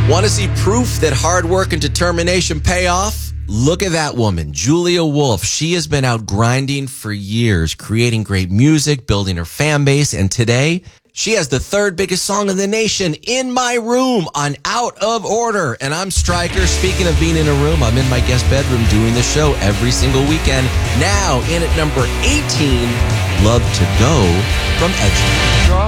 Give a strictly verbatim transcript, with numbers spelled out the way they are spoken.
Want to see proof that hard work and determination pay off? Look at that woman, Julia Wolf. She has been out grinding for years, creating great music, building her fan base, and today she has the third biggest song in the nation, In My Room, on Out of Order. And I'm Stryker. Speaking of being in a room, I'm in my guest bedroom doing the show every single weekend. Now in at number eighteen, Love to Go from Edge.